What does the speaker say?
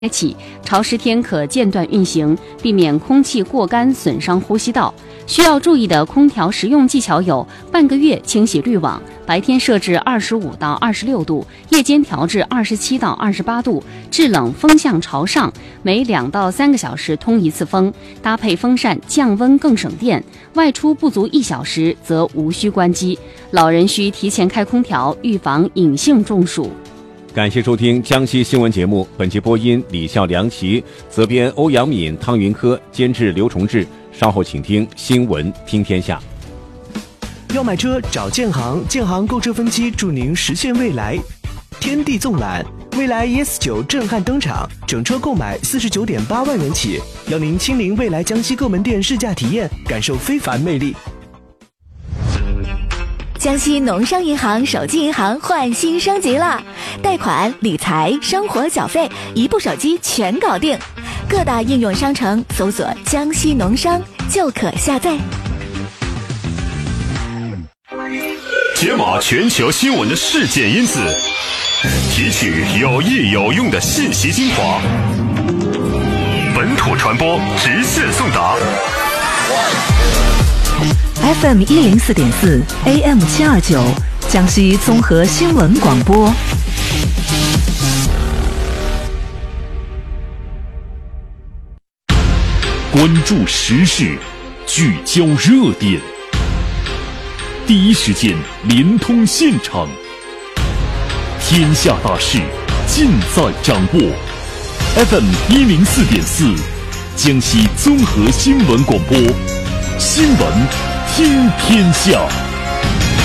起，潮湿天可间断运行，避免空气过干损伤呼吸道。需要注意的空调实用技巧有：半个月清洗滤网，白天设置25到26度，夜间调至27到28度，制冷风向朝上，每2到3个小时通一次风，搭配风扇降温更省电。外出不足1小时则无需关机。老人需提前开空调，预防隐性中暑。 感谢收听江西新闻节目，本期播音李笑、梁琦，责编欧阳敏、汤云科，监制刘崇志。稍后请听新闻听天下。 要买车找建行，建行购车分期助您实现未来。天地纵览，蔚来 ES9 震撼登场，整车购买49.8万元起，邀您亲临蔚来江西各门店试驾体验，感受非凡魅力。 江西农商银行手机银行换新升级了，贷款、理财、生活缴费，一部手机全搞定。各大应用商城搜索江西农商就可下载。 解码全球新闻的事件因子，提取有益有用的信息精华，本土传播，直线送达。 FM 104.4 AM 729，江西综合新闻广播。 关注时事，聚焦热点，第一时间联通现场，天下大事尽在掌握。FM 104.4，江西综合新闻广播，新闻听天下。